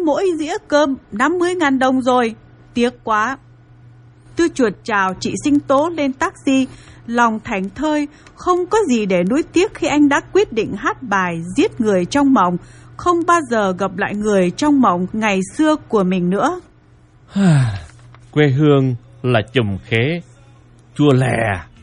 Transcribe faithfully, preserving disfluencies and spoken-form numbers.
mỗi dĩa cơm năm mươi ngàn đồng rồi. Tiếc quá. Tư Chuột chào chị Sinh Tố lên taxi, lòng thảnh thơi, không có gì để nuối tiếc khi anh đã quyết định hát bài giết người trong mộng, không bao giờ gặp lại người trong mộng ngày xưa của mình nữa. Quê hương là Chùm Khế, Chùa Lè